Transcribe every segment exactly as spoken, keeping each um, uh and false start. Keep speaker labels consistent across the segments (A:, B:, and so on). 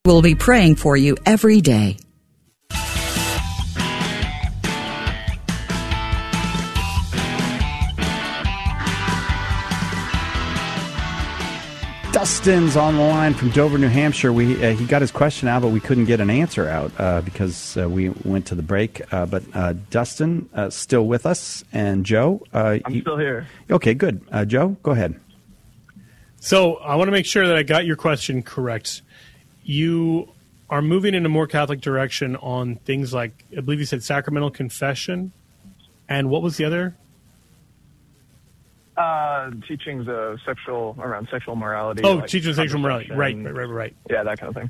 A: We'll be praying for you every day.
B: Dustin's on the line from Dover, New Hampshire. We uh, he got his question out, but we couldn't get an answer out uh, because uh, we went to the break. Uh, but uh, Dustin, uh, still with us, and Joe. Uh,
C: I'm
B: you,
C: still here.
B: Okay, good. Uh, Joe, go ahead.
D: So I want to make sure that I got your question correct. You are moving in a more Catholic direction on things like, I believe you said sacramental confession, and what was the other?
C: Uh, teachings of sexual around sexual morality.
D: Oh,
C: like
D: teaching of sexual morality. Right, right, right, right.
C: Yeah, that kind of thing.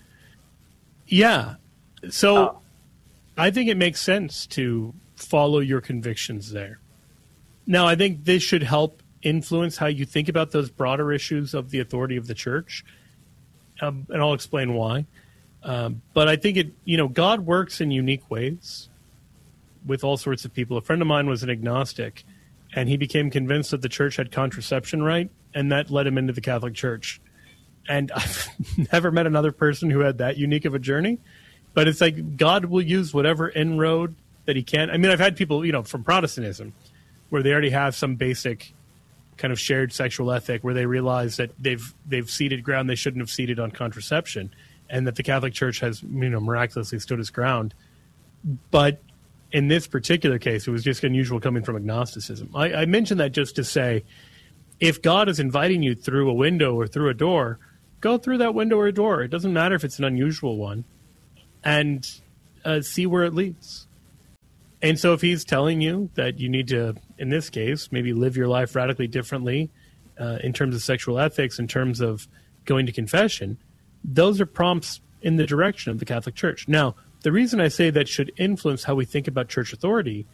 D: Yeah. So
C: oh.
D: I think it makes sense to follow your convictions there. Now, I think this should help influence how you think about those broader issues of the authority of the church, um, and I'll explain why. Um, but I think it, you know, God works in unique ways with all sorts of people. A friend of mine was an agnostic, and he became convinced that the church had contraception right, and that led him into the Catholic Church. And I've never met another person who had that unique of a journey. But it's like God will use whatever inroad that he can. I mean, I've had people, you know, from Protestantism, where they already have some basic kind of shared sexual ethic, where they realize that they've they've ceded ground they shouldn't have ceded on contraception, and that the Catholic Church has, you know, miraculously stood its ground. But in this particular case, it was just unusual coming from agnosticism. I, I mention that just to say, if God is inviting you through a window or through a door, go through that window or door. It doesn't matter if it's an unusual one, and uh, see where it leads. And so if he's telling you that you need to, in this case, maybe live your life radically differently uh, in terms of sexual ethics, in terms of going to confession, those are prompts in the direction of the Catholic Church. Now, the reason I say that should influence how we think about church authority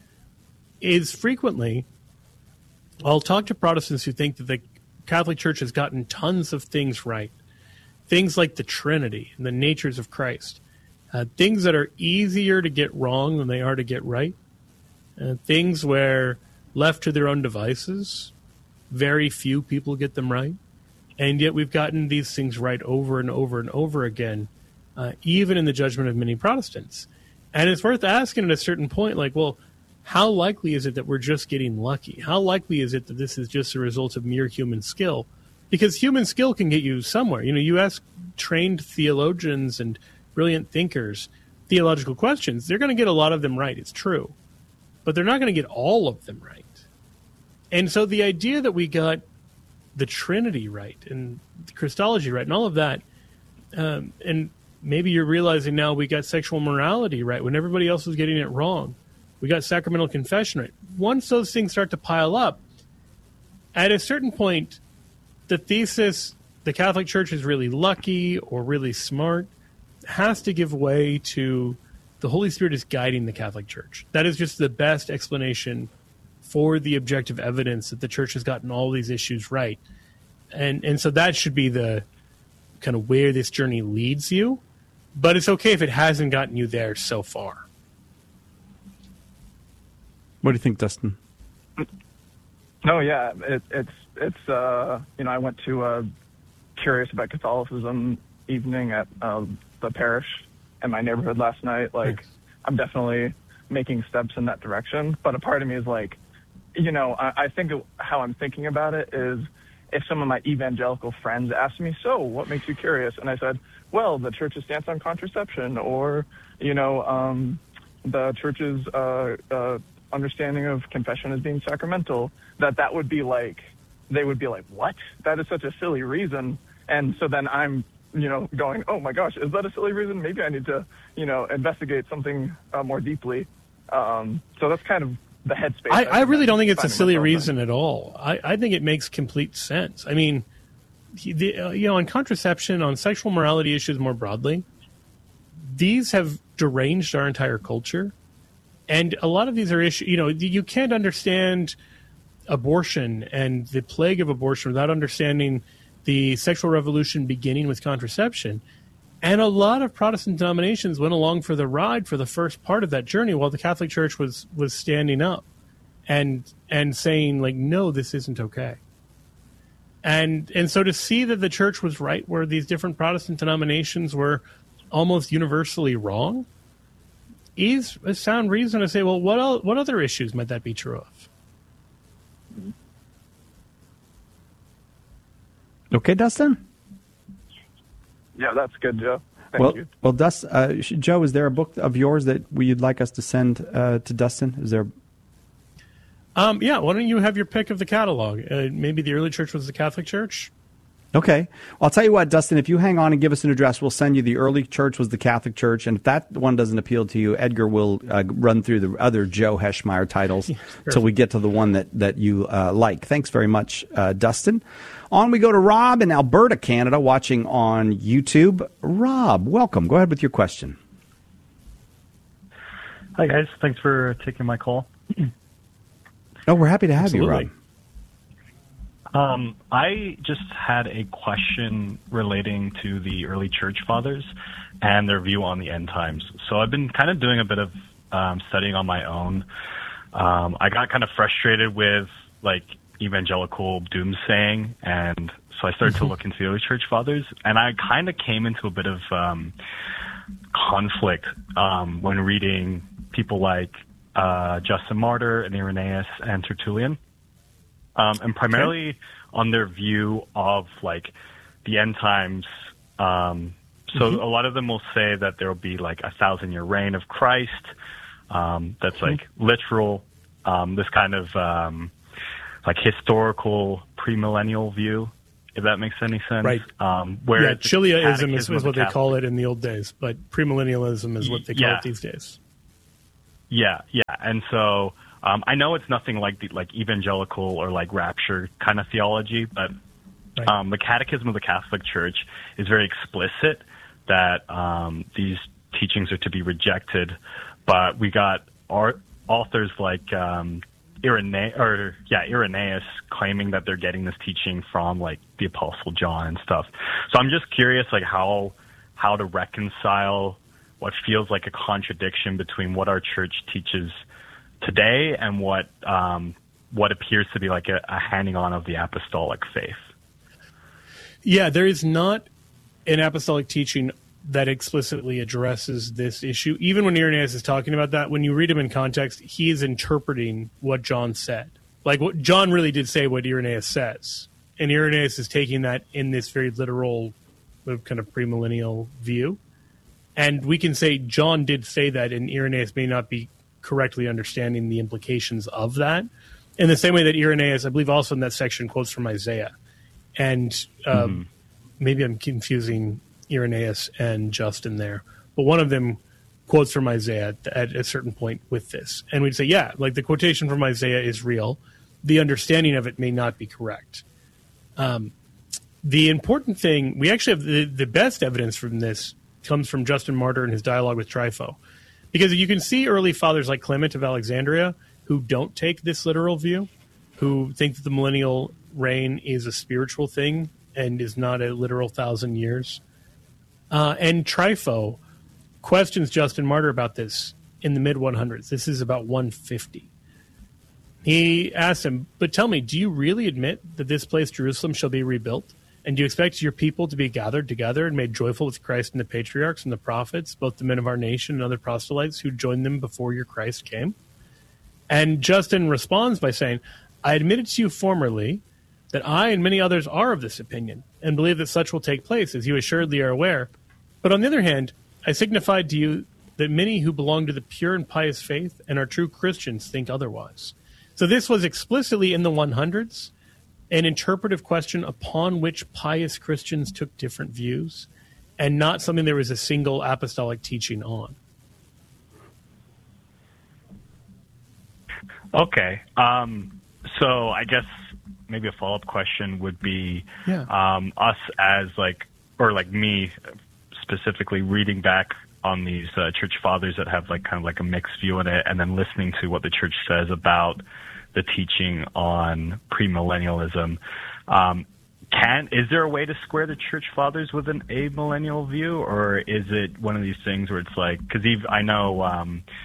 D: is frequently I'll talk to Protestants who think that the Catholic Church has gotten tons of things right. Things like the Trinity and the natures of Christ. Uh, things that are easier to get wrong than they are to get right. Uh, things where, left to their own devices, very few people get them right. And yet we've gotten these things right over and over and over again, uh, even in the judgment of many Protestants. And it's worth asking at a certain point, like, well, how likely is it that we're just getting lucky? How likely is it that this is just a result of mere human skill? Because human skill can get you somewhere. You know, you ask trained theologians and brilliant thinkers theological questions, they're going to get a lot of them right. It's true. But they're not going to get all of them right. And so the idea that we got the Trinity right and the Christology right and all of that, um, and maybe you're realizing now we got sexual morality right when everybody else was getting it wrong. We got sacramental confession right. Once those things start to pile up, at a certain point, the thesis, the Catholic Church is really lucky or really smart, has to give way to the Holy Spirit is guiding the Catholic Church. That is just the best explanation for the objective evidence that the Church has gotten all these issues right. And and so that should be the kind of where this journey leads you. But it's okay if it hasn't gotten you there so far.
B: What do you think, Dustin?
C: No, yeah, it, it's it's uh, you know, I went to a Curious About Catholicism evening at uh, the parish in my neighborhood last night. Like,
D: Thanks.
C: I'm definitely making steps in that direction. But a part of me is like, you know, I, I think how I'm thinking about it is, if some of my evangelical friends asked me, so what makes you curious? And I said, well, the church's stance on contraception, or, you know, um, the church's uh, uh, understanding of confession as being sacramental, that that would be like, they would be like, what? That is such a silly reason. And so then I'm, you know, going, oh my gosh, is that a silly reason? Maybe I need to, you know, investigate something uh, more deeply. Um, so that's kind of the headspace.
D: I, I really don't think it's a silly
C: myself in.
D: reason at all. I, I think it makes complete sense. I mean, he- the, uh, you know, on contraception, on sexual morality issues more broadly, these have deranged our entire culture. And a lot of these are issues, you know, you can't understand abortion and the plague of abortion without understanding the sexual revolution beginning with contraception. And a lot of Protestant denominations went along for the ride for the first part of that journey while the Catholic Church was was standing up and and saying, like, no, this isn't okay. And and so to see that the church was right where these different Protestant denominations were almost universally wrong is a sound reason to say, well, what el- what other issues might that be true of?
B: Okay, Dustin?
C: Yeah, that's good, Joe. Thank
B: well,
C: you.
B: well, Dust, uh, Joe, is there a book of yours that you'd like us to send uh, to Dustin? Is there?
D: Um, yeah, why don't you have your pick of the catalog? Uh, maybe the early church was the Catholic Church?
B: Okay. I'll tell you what, Dustin, if you hang on and give us an address, we'll send you the early church was the Catholic Church. And if that one doesn't appeal to you, Edgar will uh, run through the other Joe Heschmeyer titles until we get to the one that, that you uh, like. Thanks very much, uh, Dustin. On we go to Rob in Alberta, Canada, watching on YouTube. Rob, welcome. Go ahead with your question.
E: Hi, guys. Thanks for taking my call.
B: Oh, we're happy to have
D: Absolutely.
B: you, Rob.
E: Um, I just had a question relating to the early church fathers and their view on the end times. So I've been kind of doing a bit of um, studying on my own. Um, I got kind of frustrated with like evangelical doomsaying, and so I started to look into the early church fathers, and I kind of came into a bit of um, conflict um, when reading people like uh, Justin Martyr and Irenaeus and Tertullian. Um, and primarily okay. on their view of like the end times. Um, so mm-hmm. a lot of them will say that there will be like a thousand year reign of Christ. Um, that's mm-hmm. like literal, um, this kind of um, like historical premillennial view, if that makes any sense.
D: Right.
E: Um, where
D: yeah, Chiliaism is, is what
E: the
D: they call it in the old days, but premillennialism is what they call
E: yeah.
D: it these days.
E: Yeah, yeah. And so Um, I know it's nothing like the, like evangelical or like rapture kind of theology, but
D: right.
E: um, the Catechism of the Catholic Church is very explicit that um, these teachings are to be rejected. But we got our authors like um, Irenaeus, or yeah, Irenaeus claiming that they're getting this teaching from like the Apostle John and stuff. So I'm just curious, like how how to reconcile what feels like a contradiction between what our church teaches today and what um, what appears to be like a, a handing on of the apostolic faith.
D: Yeah, there is not an apostolic teaching that explicitly addresses this issue. Even when Irenaeus is talking about that, when you read him in context, he is interpreting what John said. Like, what John really did say what Irenaeus says. And Irenaeus is taking that in this very literal kind of premillennial view. And we can say John did say that, and Irenaeus may not be correctly understanding the implications of that. In the same way that Irenaeus, I believe also in that section, quotes from Isaiah. And um, mm-hmm. maybe I'm confusing Irenaeus and Justin there, but one of them quotes from Isaiah at, at a certain point with this. And we'd say, yeah, like the quotation from Isaiah is real. The understanding of it may not be correct. Um, the important thing, we actually have the, the best evidence from this comes from Justin Martyr and his dialogue with Trypho. Because you can see early fathers like Clement of Alexandria who don't take this literal view, who think that the millennial reign is a spiritual thing and is not a literal thousand years. Uh, and Trypho questions Justin Martyr about this in the mid hundreds. This is about one fifty. He asks him, but tell me, do you really admit that this place, Jerusalem, shall be rebuilt? And do you expect your people to be gathered together and made joyful with Christ and the patriarchs and the prophets, both the men of our nation and other proselytes who joined them before your Christ came? And Justin responds by saying, I admitted to you formerly that I and many others are of this opinion and believe that such will take place, as you assuredly are aware. But on the other hand, I signified to you that many who belong to the pure and pious faith and are true Christians think otherwise. So this was explicitly in the hundreds, an interpretive question upon which pious Christians took different views, and not something there was a single apostolic teaching on.
E: Okay. Um, so I guess maybe a follow-up question would be
D: yeah.
E: um, us as like, or like me specifically reading back on these uh, church fathers that have like kind of like a mixed view on it, and then listening to what the church says about the teaching on premillennialism. Um, can is there a way to square the church fathers with an amillennial view, or is it one of these things where it's like, because I know um,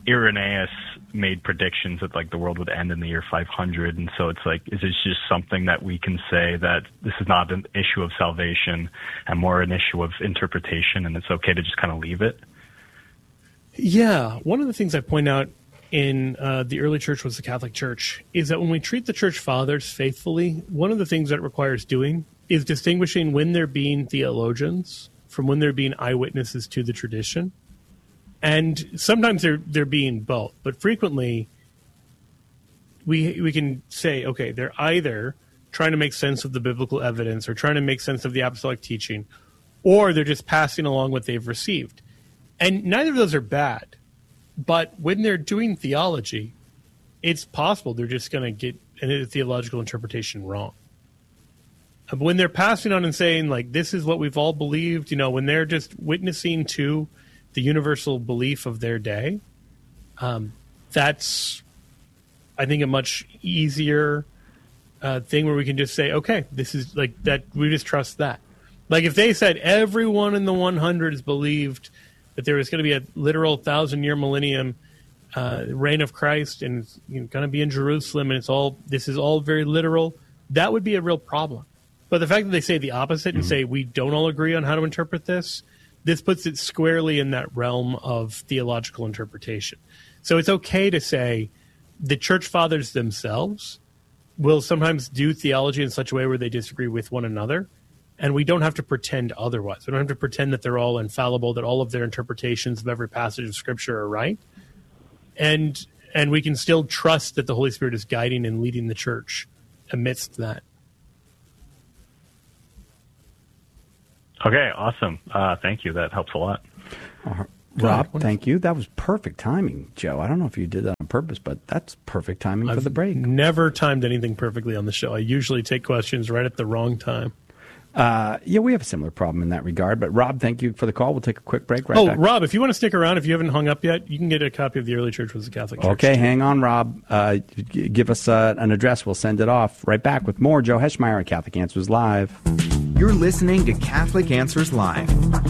E: Irenaeus made predictions that like the world would end in the year five hundred, and so it's like, is it just something that we can say that this is not an issue of salvation and more an issue of interpretation, and it's okay to just kind of leave it?
D: Yeah, one of the things I point out in uh, the early church was the Catholic Church is that when we treat the church fathers faithfully, one of the things that it requires doing is distinguishing when they're being theologians from when they're being eyewitnesses to the tradition. And sometimes they're they're being both, but frequently we we can say, okay, they're either trying to make sense of the biblical evidence or trying to make sense of the apostolic teaching, or they're just passing along what they've received. And neither of those are bad. But when they're doing theology, it's possible they're just going to get a theological interpretation wrong. But when they're passing on and saying, like, this is what we've all believed, you know, when they're just witnessing to the universal belief of their day, um, that's, I think, a much easier uh, thing where we can just say, okay, this is like that. We just trust that. Like if they said everyone in the one hundreds believed that there was going to be a literal thousand year millennium uh, reign of Christ and it's you know, going to be in Jerusalem and it's all, this is all very literal, that would be a real problem. But the fact that they say the opposite mm-hmm. and say we don't all agree on how to interpret this, this puts it squarely in that realm of theological interpretation. So it's okay to say the church fathers themselves will sometimes do theology in such a way where they disagree with one another, and we don't have to pretend otherwise. We don't have to pretend that they're all infallible, that all of their interpretations of every passage of Scripture are right. And and we can still trust that the Holy Spirit is guiding and leading the church amidst that.
E: Okay, awesome. Uh, thank you. That helps a lot.
B: Uh, Rob, thank you. That was perfect timing, Joe. I don't know if you did that on purpose, but that's perfect timing
D: I've
B: for the break.
D: Never timed anything perfectly on the show. I usually take questions right at the wrong time.
B: Uh, yeah, we have a similar problem in that regard. But Rob, thank you for the call. We'll take a quick break right
D: oh,
B: back.
D: Oh, Rob, if you want to stick around, if you haven't hung up yet, you can get a copy of The Early Church Was the Catholic Church.
B: Okay, hang on, Rob. Uh, g- give us uh, an address. We'll send it off. Right back with more Joe Heschmeyer at Catholic Answers Live.
F: You're listening to Catholic Answers Live.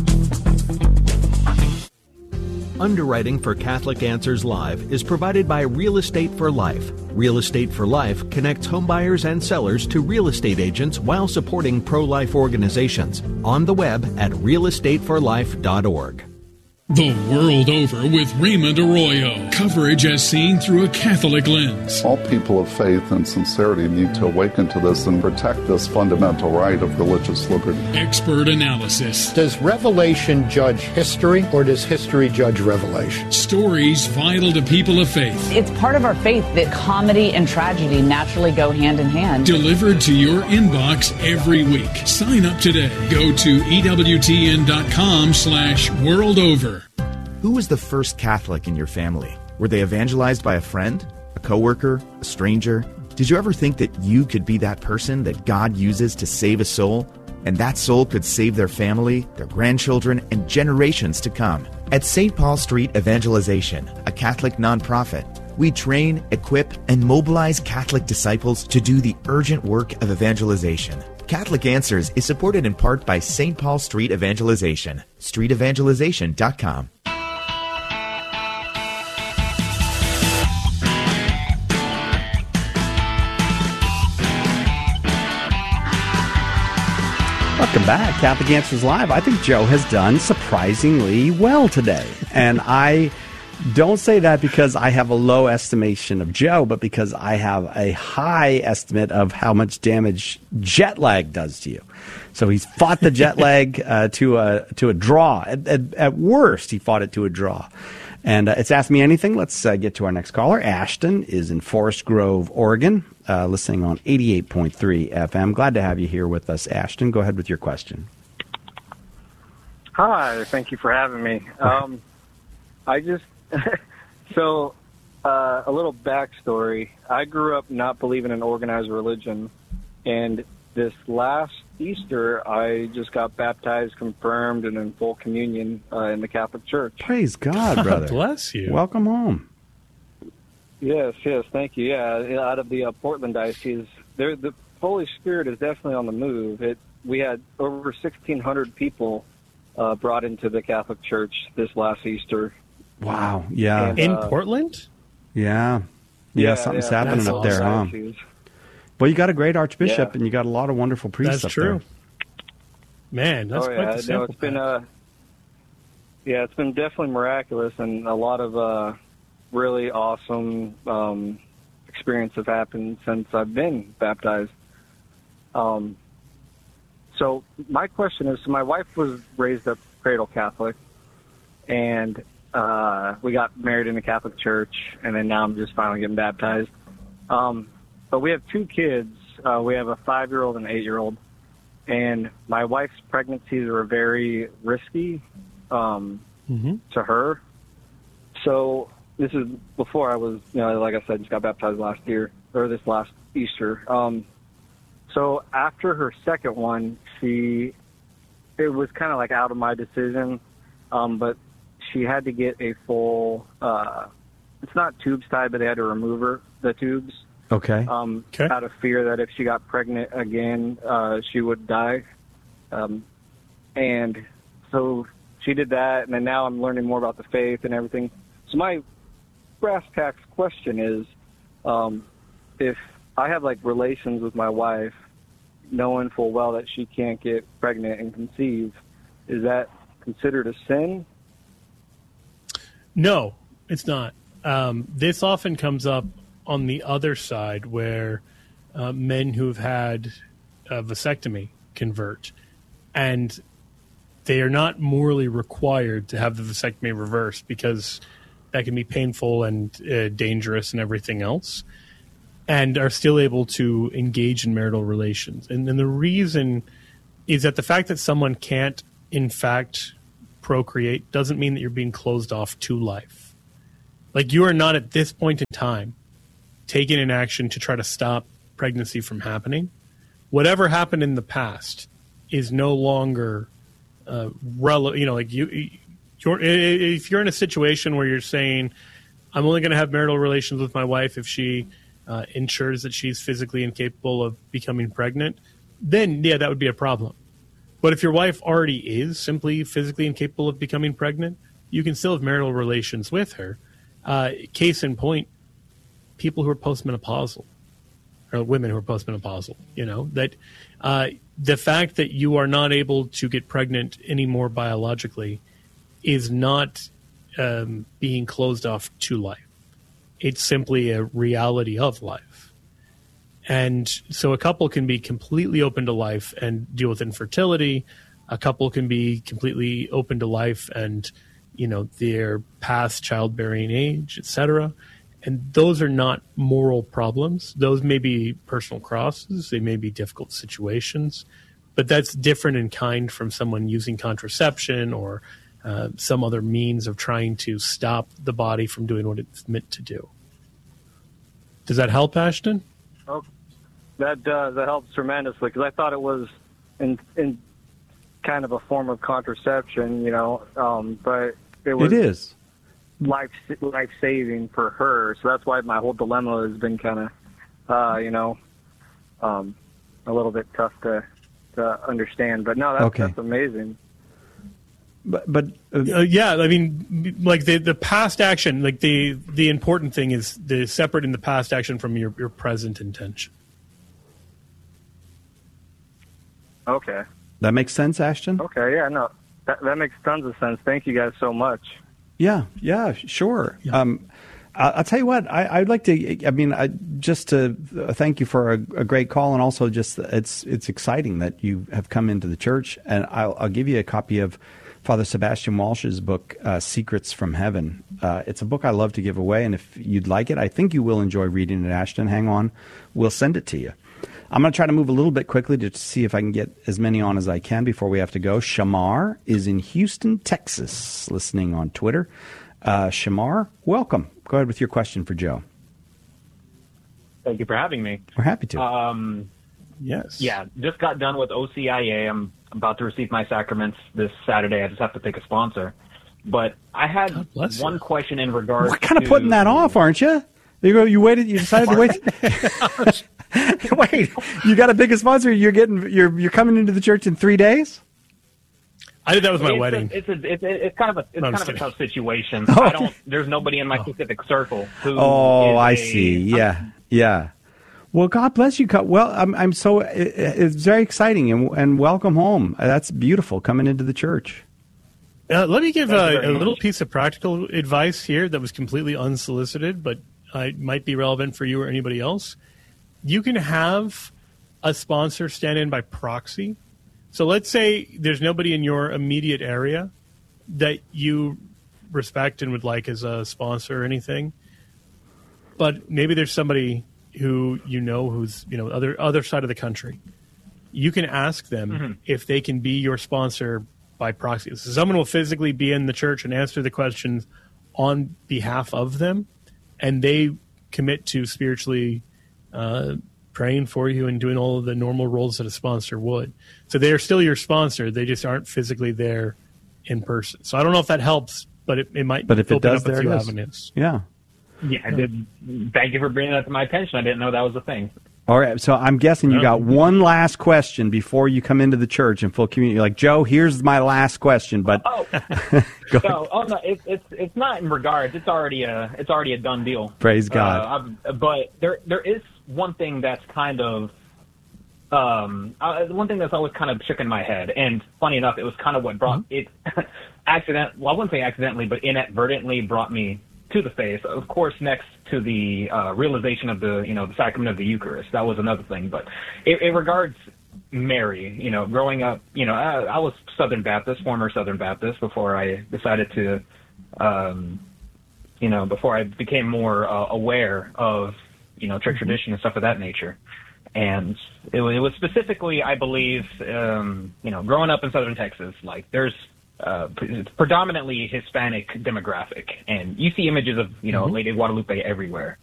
F: Underwriting for Catholic Answers Live is provided by Real Estate for Life. Real Estate for Life connects homebuyers and sellers to real estate agents while supporting pro-life organizations. On the web at real estate for life dot org.
G: The World Over with Raymond Arroyo. Coverage as seen through a Catholic lens.
H: All people of faith and sincerity need to awaken to this and protect this fundamental right of religious liberty.
G: Expert analysis.
I: Does Revelation judge history, or does history judge Revelation?
G: Stories vital to people of faith.
J: It's part of our faith that comedy and tragedy naturally go hand in hand.
G: Delivered to your inbox every week. Sign up today. Go to E W T N dot com slash world over.
F: Who was the first Catholic in your family? Were they evangelized by a friend, a coworker, a stranger? Did you ever think that you could be that person that God uses to save a soul? And that soul could save their family, their grandchildren, and generations to come. At Saint Paul Street Evangelization, a Catholic nonprofit, we train, equip, and mobilize Catholic disciples to do the urgent work of evangelization. Catholic Answers is supported in part by Saint Paul Street Evangelization, street evangelization dot com.
B: Welcome back, Catholic Answers Live. I think Joe has done surprisingly well today. And I don't say that because I have a low estimation of Joe, but because I have a high estimate of how much damage jet lag does to you. So he's fought the jet lag uh, to a to a draw. At, at, at worst, he fought it to a draw. And uh, it's Ask Me Anything. Let's uh, get to our next caller. Ashton is in Forest Grove, Oregon, uh, listening on eighty-eight point three F M. Glad to have you here with us, Ashton. Go ahead with your question.
K: Hi, thank you for having me. Um, I just, so uh, a little backstory. I grew up not believing in organized religion, and this last Easter, I just got baptized, confirmed, and in full communion uh, in the Catholic Church.
B: Praise God, brother.
D: Bless you.
B: Welcome home.
K: Yes, yes, thank you. Yeah, out of the uh, Portland diocese, there, the Holy Spirit is definitely on the move. It, we had over sixteen hundred people uh, brought into the Catholic Church this last Easter,
B: Wow. Yeah.
K: And,
D: In
K: uh,
D: Portland?
B: Yeah. Yeah,
K: Yeah,
B: something's
K: yeah,
B: happening
D: that's
B: up there, huh?
K: Diocese.
B: Well, you got a great archbishop,
K: Yeah.
B: and you got a lot of wonderful priests
D: That's
B: up
D: true.
B: there.
D: Man, that's
K: oh
D: quite
K: yeah,
D: the
K: no,
D: sample
K: it's been
D: pack.
K: uh, yeah, it's been definitely miraculous, and a lot of uh, really awesome um, experiences have happened since I've been baptized. Um, so my question is, so my wife was raised up cradle Catholic, and uh, we got married in the Catholic Church, and then now I'm just finally getting baptized. Um, but we have two kids. Uh, we have a five-year-old and an eight-year-old. And my wife's pregnancies were very risky um,
D: mm-hmm.
K: to her. So this is before I was, you know, like I said, just got baptized last year, or this last Easter. Um, so after her second one, she, it was kind of like out of my decision, um, but she had to get a full, uh, it's not tubes tied, but they had to remove her, the tubes.
B: Okay.
K: Um,
D: Okay.
K: Out of fear that if she got pregnant again, uh, she would die. Um, and so she did that, and then now I'm learning more about the faith and everything. So my brass tacks question is, um, if I have like relations with my wife, knowing full well that she can't get pregnant and conceive, is that considered a sin?
D: No, it's not. Um, this often comes up on the other side where uh, men who've had a vasectomy convert, and they are not morally required to have the vasectomy reversed because that can be painful and uh, dangerous and everything else, and are still able to engage in marital relations. And, and the reason is that the fact that someone can't, in fact, procreate doesn't mean that you're being closed off to life. Like, you are not at this point in time taking an action to try to stop pregnancy from happening. Whatever happened in the past is no longer uh, relevant. You know, like you, you're, if you're in a situation where you're saying, I'm only going to have marital relations with my wife if she uh, ensures that she's physically incapable of becoming pregnant, then yeah, that would be a problem. But if your wife already is simply physically incapable of becoming pregnant, you can still have marital relations with her. Uh, case in point, people who are postmenopausal, or women who are postmenopausal, you know, that uh, the fact that you are not able to get pregnant anymore biologically is not um, being closed off to life. It's simply a reality of life. And so a couple can be completely open to life and deal with infertility. A couple can be completely open to life and, you know, their past childbearing age, et cetera. And those are not moral problems. Those may be personal crosses. They may be difficult situations. But that's different in kind from someone using contraception or uh, some other means of trying to stop the body from doing what it's meant to do. Does that help, Ashton?
K: Oh, that does. That helps tremendously, because I thought it was in in kind of a form of contraception, you know, um, but it was
B: It is.
K: life life saving for her. So that's why my whole dilemma has been kind of, uh, you know, um, a little bit tough to to understand. But no, that's,
B: Okay.
K: that's amazing.
B: But, but uh,
D: Uh, yeah, I mean, like the, the past action, like the the important thing is the separate in the past action from your, your present intention.
K: Okay.
B: that makes sense, Ashton?
K: Okay. Yeah. No, that that makes tons of sense. Thank you guys so much.
B: Yeah, yeah, sure. Um, I- I'll tell you what, I, I'd like to, I mean, I, just to uh, thank you for a, a great call, and also just it's it's exciting that you have come into the church, and I'll, I'll give you a copy of Father Sebastian Walsh's book, uh, Secrets from Heaven. Uh, it's a book I love to give away, and if you'd like it, I think you will enjoy reading it, Ashton. Hang on. We'll send it to you. I'm going to try to move a little bit quickly to see if I can get as many on as I can before we have to go. Shamar is in Houston, Texas, listening on Twitter. Uh, Shamar, welcome. Go ahead with your question for Joe.
L: Thank you for having me.
B: We're happy to.
L: Um,
D: yes.
L: Yeah, just got done with O C I A. I'm about to receive my sacraments this Saturday. I just have to pick a sponsor. But I had one question in regards
B: We're kind of
L: to...
B: putting that off, aren't you? You go. You waited. You decided to wait. Wait, you got a big sponsor. You're getting. You're you're coming into the church in three days.
D: I think that was my
L: it's
D: wedding.
L: A, it's a, it's a, it's kind of a, it's
D: No, I'm
L: kind of
D: just
L: a tough situation.
B: Oh.
L: I don't. There's nobody in my specific circle who.
B: Oh,
L: is
B: I
L: a-
B: see. Yeah, yeah. Well, God bless you. Co- Well, I'm I'm so it, it's very exciting, and and welcome home. That's beautiful coming into the church.
D: Uh, let me give
L: Thank you
D: a,
L: very
D: a
L: much.
D: little piece of practical advice here that was completely unsolicited, but uh, might be relevant for you or anybody else. You can have a sponsor stand in by proxy. So let's say there's nobody in your immediate area that you respect and would like as a sponsor or anything, but maybe there's somebody who you know who's you know other other side of the country. You can ask them
L: Mm-hmm.
D: if they can be your sponsor by proxy. So someone will physically be in the church and answer the questions on behalf of them, and they commit to spiritually uh, praying for you and doing all of the normal roles that a sponsor would. So they are still your sponsor. They just aren't physically there in person. So I don't know if that helps, but it, it might
B: But if it
D: open
B: does,
D: up a
B: there
D: few
B: it is.
D: avenues.
B: Yeah.
L: Yeah, I did. Thank you for bringing that to my attention. I didn't know that was a thing.
B: All right. So I'm guessing you got one last question before you come into the church in full community. Like, Joe, here's my last question. But
L: Oh,
B: Go
L: so, oh no, it's it's it's not in regards. It's already a it's already a done deal.
B: Praise God.
L: Uh, I've- but there there is one thing that's kind of um uh, one thing that's always kind of shook in my head, and funny enough, it was kind of what brought it accident. Well, I wouldn't say accidentally, but inadvertently brought me to the faith. Of course, next to the uh, realization of the you know the sacrament of the Eucharist, that was another thing. But it, it regards Mary. You know, growing up, you know, I, I was Southern Baptist, former Southern Baptist, before I decided to, um, you know, before I became more uh, aware of you know church tradition and stuff of that nature. And it, wa- it was specifically, I believe, um, you know, growing up in Southern Texas, like there's uh, pre- it's predominantly Hispanic demographic, and you see images of you know Lady Guadalupe everywhere.